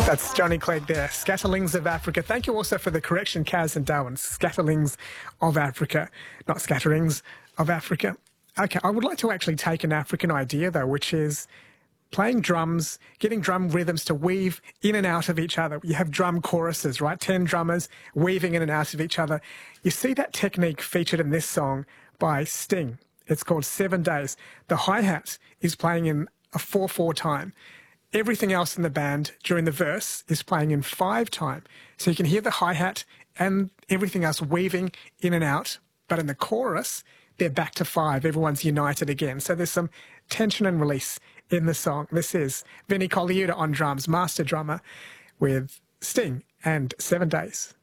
That's Johnny Clegg there. Scatterlings of Africa. Thank you also for the correction, Kaz and Darwin. Scatterlings of Africa, not scatterings of Africa. Okay, I would like to actually take an African idea, though, which is playing drums, getting drum rhythms to weave in and out of each other. You have drum choruses, right? 10 drummers weaving in and out of each other. You see that technique featured in this song by Sting. It's called 7 Days. The hi-hat is playing in a 4/4 time. Everything else in the band during the verse is playing in 5 time. So you can hear the hi-hat and everything else weaving in and out. But in the chorus, they're back to 5. Everyone's united again. So there's some tension and release in the song. This is Vinnie Colaiuta on drums, master drummer, with Sting and 7 Days.